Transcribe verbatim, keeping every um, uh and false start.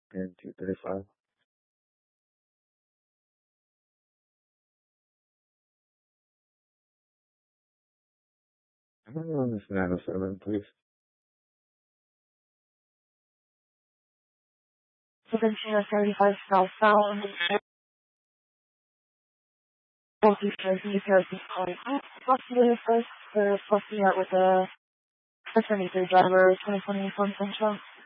and two thirty-five. I'm gonna run this nine oh seven, please. Seventeen thirty-five southbound. Northeast Jersey, Jersey calling out. Possibly first, uh, supposed to be out with a twenty-three driver, twenty twenty Ford Central.